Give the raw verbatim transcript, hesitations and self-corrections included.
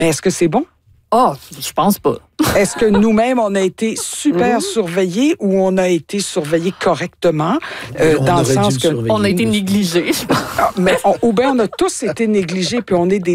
Mais est-ce que c'est bon? Ah, oh, je pense pas. Est-ce que nous-mêmes, on a été super mmh. surveillés ou on a été surveillés correctement? Euh, dans le sens que on a été négligés. Ah, mais on, ou bien on a tous été négligés, puis on est des